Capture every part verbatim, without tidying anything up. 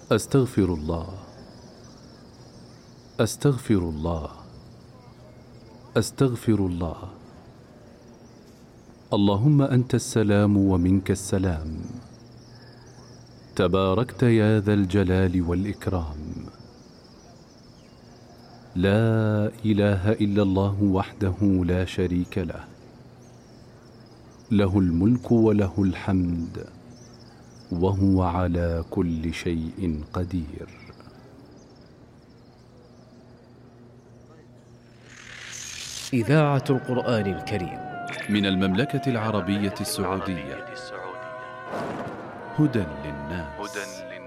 أستغفر الله أستغفر الله أستغفر الله. اللهم أنت السلام ومنك السلام، تباركت يا ذا الجلال والإكرام. لا إله إلا الله وحده لا شريك له، له الملك وله الحمد وهو على كل شيء قدير. إذاعة القرآن الكريم من المملكة العربية السعودية. هدى للناس.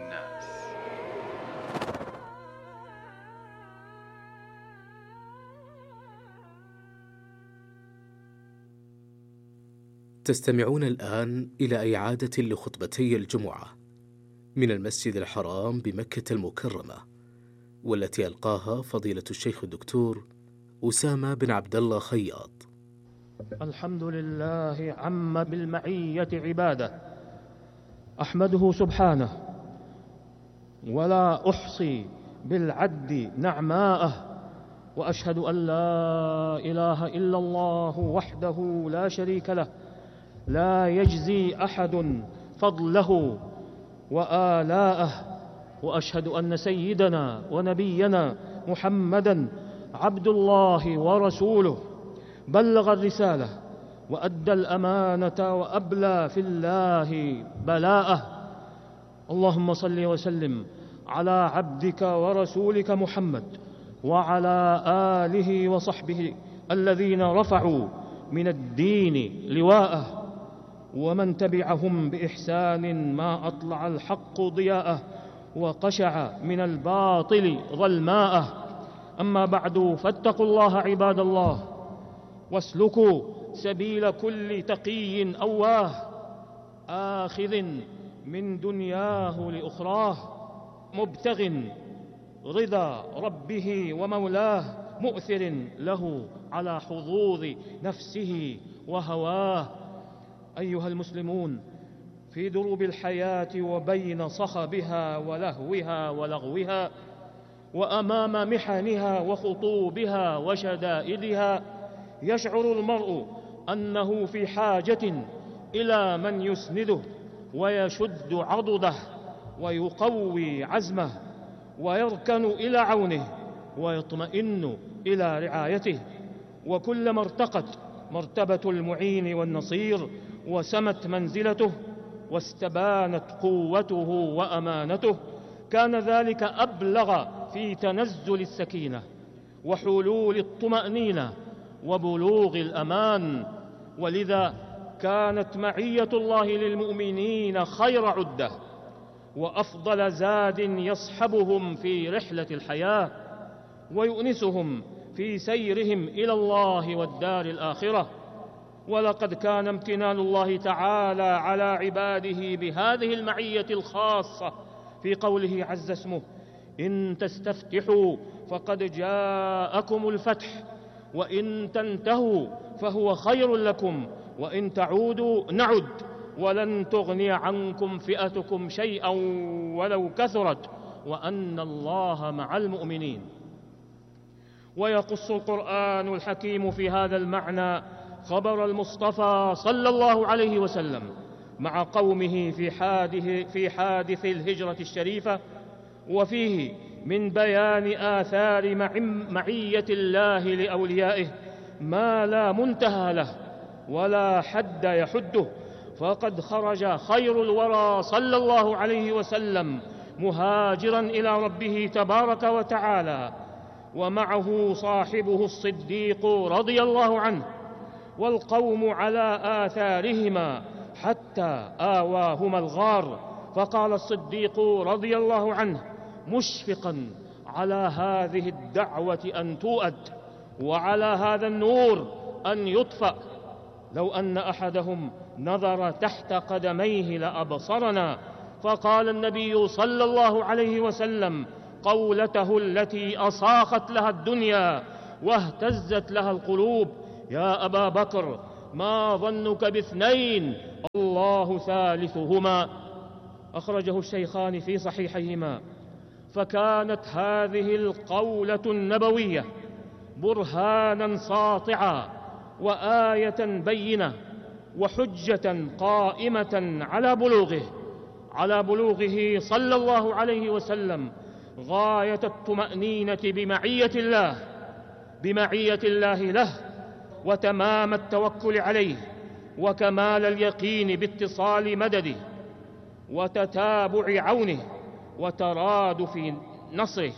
تستمعون الآن إلى إعادة لخطبتي الجمعة من المسجد الحرام بمكة المكرمة، والتي ألقاها فضيلة الشيخ الدكتور أسامة بن عبد الله خياط. الحمد لله عم بالمعية عباده، أحمده سبحانه ولا أحصي بالعد نعماءه، وأشهد أن لا إله إلا الله وحده لا شريك له، لا يجزي أحد فضله وآلاءه، وأشهد أن سيدنا ونبينا محمدًا عبد الله ورسوله، بلغ الرسالة وأدى الأمانة وأبلى في الله بلاءه. اللهم صل وسلم على عبدك ورسولك محمد وعلى آله وصحبه الذين رفعوا من الدين لواءه، ومن تبعهم بإحسان ما أطلع الحق ضياءه وقشع من الباطل ظلماءه. أما بعد، فاتقوا الله عباد الله، واسلكوا سبيل كل تقي أواه، آخذ من دنياه لأخراه، مبتغ رضا ربه ومولاه، مؤثر له على حظوظ نفسه وهواه. أيها المسلمون، في دروب الحياة وبين صخبها ولهوها ولغوها، وأمام محنها وخطوبها وشدائدها، يشعر المرء أنه في حاجة إلى من يسنده ويشد عضده ويقوي عزمه، ويركن إلى عونه ويطمئن إلى رعايته. وكلما ارتقت مرتبة المعين والنصير، وسمت منزلته، واستبانت قوته وأمانته، كان ذلك أبلغ في تنزل السكينة وحلول الطمأنينة وبلوغ الأمان. ولذا كانت معية الله للمؤمنين خير عدة وأفضل زاد يصحبهم في رحلة الحياة، ويؤنسهم في سيرهم إلى الله والدار الآخرة. ولقد كان امتنان الله تعالى على عباده بهذه المعية الخاصة في قوله عز اسمه: إن تستفتحوا فقد جاءكم الفتح، وإن تنتهوا فهو خير لكم، وإن تعودوا نعد، ولن تغني عنكم فئتكم شيئا ولو كثرت، وأن الله مع المؤمنين. ويقص القرآن الحكيم في هذا المعنى خبر المصطفى صلى الله عليه وسلم مع قومه في حادث, في حادث الهجرة الشريفة، وفيه من بيان آثار معية الله لأوليائه ما لا منتهى له ولا حد يحده. فقد خرج خير الورى صلى الله عليه وسلم مهاجرا إلى ربه تبارك وتعالى، ومعه صاحبه الصديق رضي الله عنه، والقوم على آثارهما حتى آواهما الغار. فقال الصديق رضي الله عنه مشفقا على هذه الدعوة أن تؤد، وعلى هذا النور أن يطفأ: لو أن أحدهم نظر تحت قدميه لأبصرنا. فقال النبي صلى الله عليه وسلم قولته التي أصاخت لها الدنيا واهتزت لها القلوب: يا أبا بكر، ما ظنك باثنين الله ثالثهما؟ أخرجه الشيخان في صحيحيهما. فكانت هذه القولة النبوية برهانا ساطعا وآية بينة وحجة قائمة على بلوغه على بلوغه صلى الله عليه وسلم غاية الطمأنينة بمعية الله بمعية الله له، وتمام التوكل عليه، وكمال اليقين باتصال مدده، وتتابع عونه، وترادف نصره،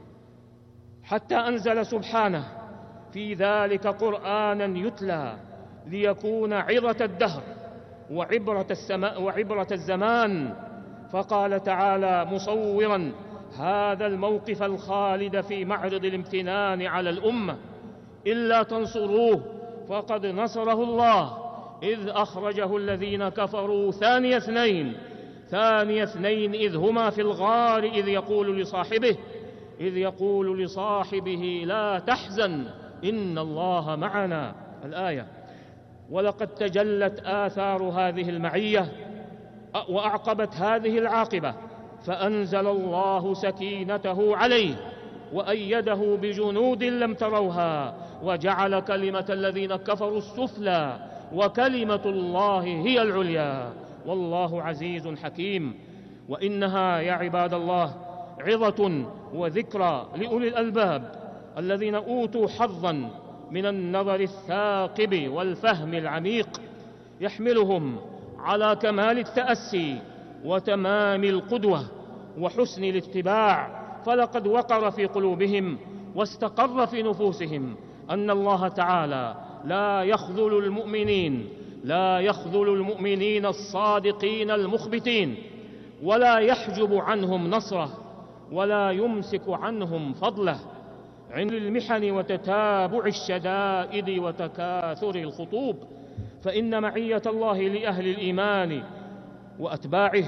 حتى أنزل سبحانه في ذلك قرآنا يتلى ليكون عظة الدهر وعبرة السماء وعبرة الزمان. فقال تعالى مصورا هذا الموقف الخالد في معرض الامتنان على الأمة: إلا تنصروه فقد نصره الله إذ أخرجه الذين كفروا ثاني اثنين ثاني اثنين إذ هما في الغار إذ يقول لصاحبه إذ يقول لصاحبه لا تحزن إن الله معنا. الآية. ولقد تجلت آثار هذه المعية وأعقبت هذه العاقبة، فأنزل الله سكينته عليه وأيده بجنود لم تروها وجعل كلمة الذين كفروا السفلى وكلمة الله هي العليا والله عزيز حكيم. وإنها يا عباد الله عظة وذكرى لأولي الألباب الذين أوتوا حظا من النظر الثاقب والفهم العميق يحملهم على كمال التأسي وتمام القدوة وحسن الاتباع. فلقد وقر في قلوبهم واستقر في نفوسهم أن الله تعالى لا يخذل المؤمنين لا يخذل المؤمنين الصادقين المخبتين، ولا يحجب عنهم نصره، ولا يمسك عنهم فضله عند المحن وتتابع الشدائد وتكاثر الخطوب. فإن معية الله لأهل الإيمان وأتباعه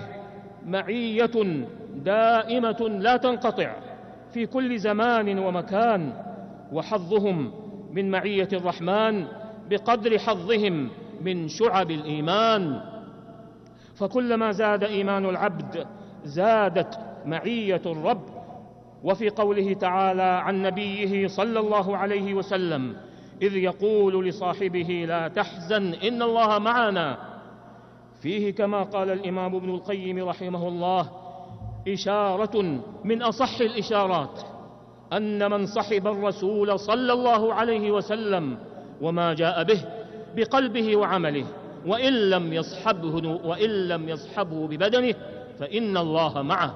معية دائمة لا تنقطع في كل زمان ومكان، وحظهم من معية الرحمن بقدر حظهم من شعب الإيمان. فكلما زاد إيمان العبد زادت معية الرب. وفي قوله تعالى عن نبيه صلى الله عليه وسلم إذ يقول لصاحبه لا تحزن إن الله معنا، فيه كما قال الإمام ابن القيم رحمه الله إشارة من أصح الإشارات أن من صحب الرسول صلى الله عليه وسلم وما جاء به بقلبه وعمله وإن لم يصحبه وإن لم يصحبه ببدنه فإن الله معه.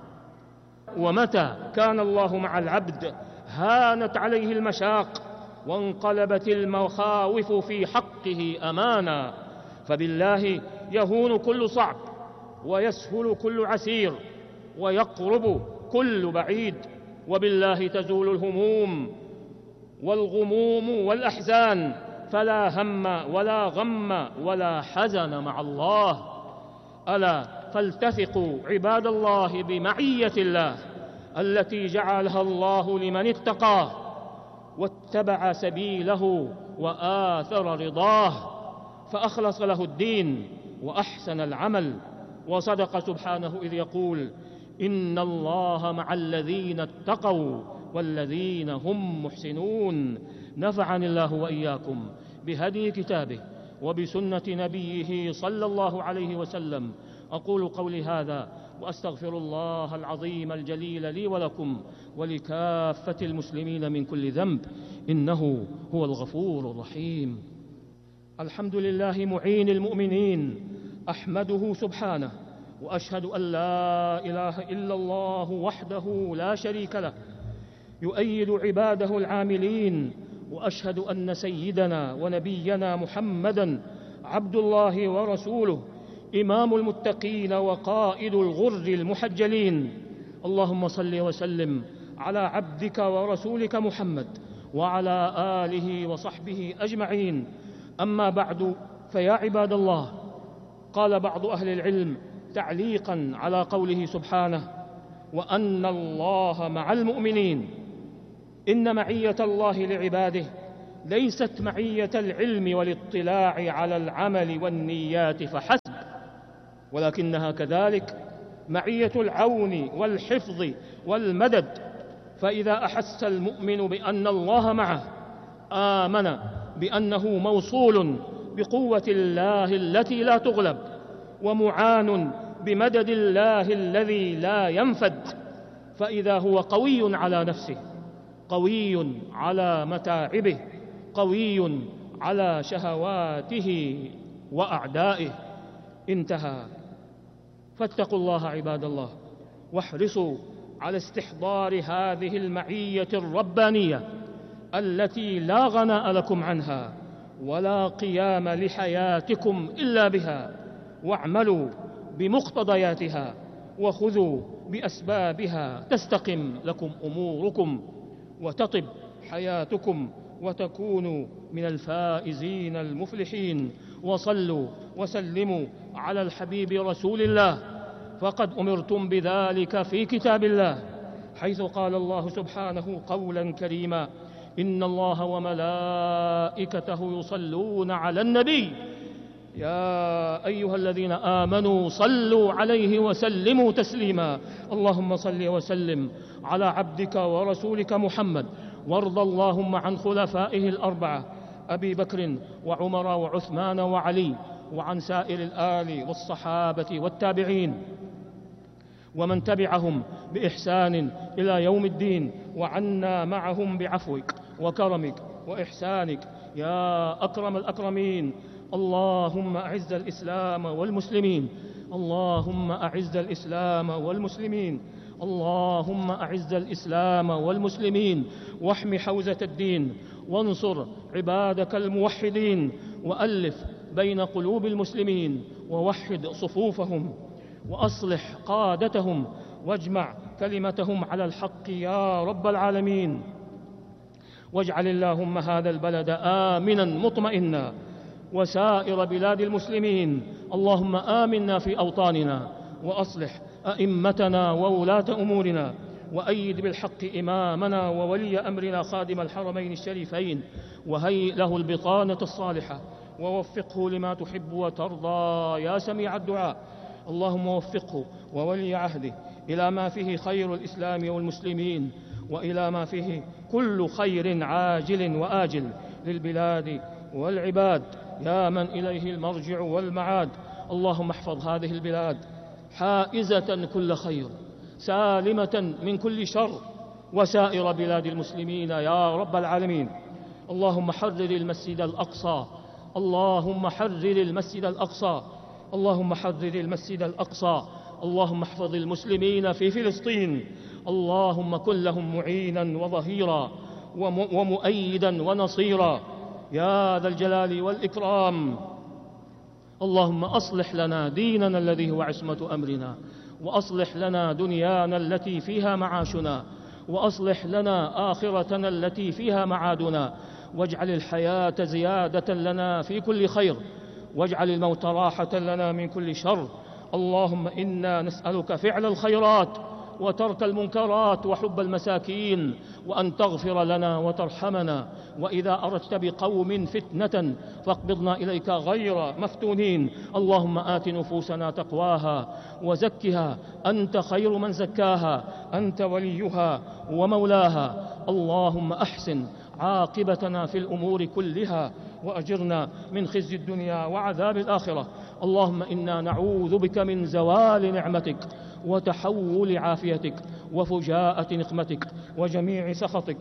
ومتى كان الله مع العبد هانت عليه المشاق وانقلبت المخاوف في حقه أمانا. فبالله يهون كل صعب ويسهل كل عسير ويقرب كل بعيد، وبالله تزول الهموم والغموم والأحزان، فلا هم ولا غم ولا حزن مع الله. ألا فالتثقوا عباد الله بمعية الله التي جعلها الله لمن اتقاه واتبع سبيله وآثر رضاه فأخلص له الدين وأحسن العمل. وصدق سبحانه إذ يقول إن الله مع الذين اتقوا والذين هم محسنون. نفعني الله وإياكم بهدي كتابه وبسنة نبيه صلى الله عليه وسلم. أقول قولي هذا وأستغفر الله العظيم الجليل لي ولكم ولكافة المسلمين من كل ذنب إنه هو الغفور الرحيم. الحمد لله معين المؤمنين، أحمده سبحانه وأشهد أن لا إله إلا الله وحده لا شريك له يؤيد عباده العاملين. وأشهد أن سيدنا ونبينا محمدًا عبد الله ورسوله إمام المتقين وقائد الغر المحجلين. اللهم صل وسلم على عبدك ورسولك محمد وعلى آله وصحبه أجمعين. أما بعد، فيا عباد الله، قال بعض أهل العلم تعليقا على قوله سبحانه وأن الله مع المؤمنين، إن معية الله لعباده ليست معية العلم والاطلاع على العمل والنيات فحسب، ولكنها كذلك معية العون والحفظ والمدد. فإذا أحس المؤمن بأن الله معه آمن بأنه موصول بقوة الله التي لا تغلب، ومعان بمدد الله الذي لا ينفد، فإذا هو قوي على نفسه، قوي على متاعبه، قوي على شهواته وأعدائه. انتهى. فاتقوا الله عباد الله، واحرصوا على استحضار هذه المعية الربانية التي لا غناء لكم عنها ولا قيام لحياتكم إلا بها، واعملوا بمقتضياتها وخذوا بأسبابها تستقم لكم أموركم وتطب حياتكم وتكونوا من الفائزين المفلحين. وصلوا وسلموا على الحبيب رسول الله، فقد أمرتم بذلك في كتاب الله، حيث قال الله سبحانه قولا كريما: إن الله وملائكته يصلون على النبي يا أيها الذين آمنوا صلوا عليه وسلموا تسليما. اللهم صل وسلم على عبدك ورسولك محمد، وارض اللهم عن خلفائه الأربعة أبي بكر وعمر وعثمان وعلي، وعن سائر الآل والصحابة والتابعين ومن تبعهم بإحسان إلى يوم الدين، وعنا معهم بعفوك وكرمك وإحسانك يا أكرم الأكرمين. اللهم أعز الإسلام والمسلمين، اللهم أعز الإسلام والمسلمين، اللهم أعز الإسلام والمسلمين، واحم حوزة الدين، وانصر عبادك الموحدين، وألف بين قلوب المسلمين، ووحد صفوفهم، وأصلح قادتهم، واجمع كلمتهم على الحق يا رب العالمين. واجعل اللهم هذا البلد آمنا مطمئنا، وسائر بلاد المسلمين. اللهم آمنا في أوطاننا، وأصلح أئمتنا وولاة أمورنا، وأيد بالحق إمامنا وولي أمرنا خادم الحرمين الشريفين، وهيئ له البطانة الصالحة، ووفقه لما تحب وترضى يا سميع الدعاء. اللهم وفقه وولي عهده إلى ما فيه خير الإسلام والمسلمين، وإلى ما فيه كل خير عاجل وآجل للبلاد والعباد يا من إليه المرجع والمعاد. اللهم احفظ هذه البلاد حائزة كل خير، سالمة من كل شر، وسائر بلاد المسلمين يا رب العالمين. اللهم حرر المسجد الأقصى، اللهم حرر المسجد الأقصى، اللهم حرر المسجد الأقصى. اللهم احفظ المسلمين في فلسطين، اللهم كن لهم معينا وظهيرا ومؤيدا ونصيرا يا ذا الجلال والإكرام. اللهم أصلح لنا ديننا الذي هو عصمة أمرنا، وأصلح لنا دنيانا التي فيها معاشنا، وأصلح لنا آخرتنا التي فيها معادنا، واجعل الحياة زيادة لنا في كل خير، واجعل الموت راحة لنا من كل شر. اللهم إنا نسألك فعل الخيرات وترك المنكرات وحب المساكين، وأن تغفر لنا وترحمنا، وإذا أردت بقوم فتنة فاقبضنا إليك غير مفتونين. اللهم آت نفوسنا تقواها وزكها، أنت خير من زكاها، أنت وليها ومولاها. اللهم أحسن عاقبتنا في الأمور كلها، وأجرنا من خزي الدنيا وعذاب الآخرة. اللهم إنا نعوذ بك من زوال نعمتك وتحول عافيتك وفجاءة نقمتك وجميع سخطك.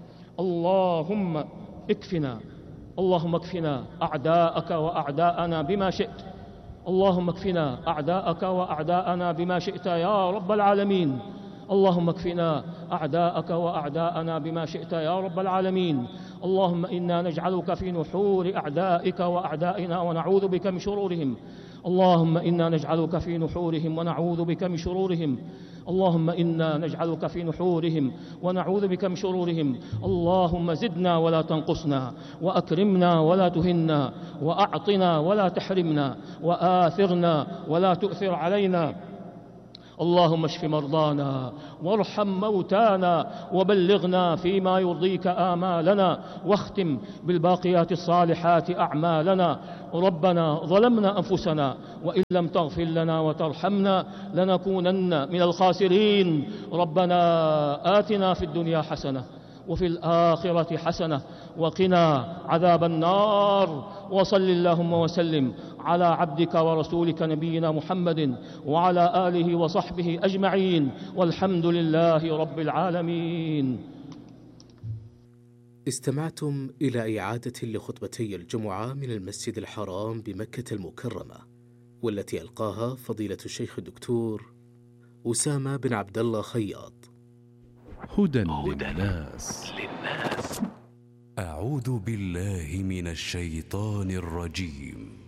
اللهم اكفنا اللهم اكفنا أعداءك وأعداءنا بما شئت، اللهم اكفنا أعداءك وأعداءنا بما شئت يا رب العالمين. اللهم اكفنا أعداءك وأعداءنا بما شئت يا رب العالمين. اللهم إنا نجعلك في نحور أعدائك وأعدائنا ونعوذ بك من شرورهم. اللهم إنا نجعلك في نحورهم ونعوذ بك من شرورهم. اللهم إنا نجعلك في نحورهم ونعوذ بك من شرورهم. اللهم زدنا ولا تنقصنا، وأكرمنا ولا تهنا، وأعطنا ولا تحرمنا، وآثرنا ولا تؤثر علينا. اللهم اشف مرضانا وارحم موتانا وبلغنا فيما يرضيك آمالنا، واختم بالباقيات الصالحات أعمالنا. ربنا ظلمنا أنفسنا وإن لم تغفر لنا وترحمنا لنكونن من الخاسرين. ربنا آتنا في الدنيا حسنة وفي الآخرة حسنة وقنا عذاب النار. وصل اللهم وسلم على عبدك ورسولك نبينا محمد وعلى آله وصحبه أجمعين، والحمد لله رب العالمين. استمعتم إلى إعادة لخطبتي الجمعة من المسجد الحرام بمكة المكرمة، والتي ألقاها فضيلة الشيخ الدكتور أسامة بن عبد الله خياط. هدى للناس. أعوذ بالله من الشيطان الرجيم.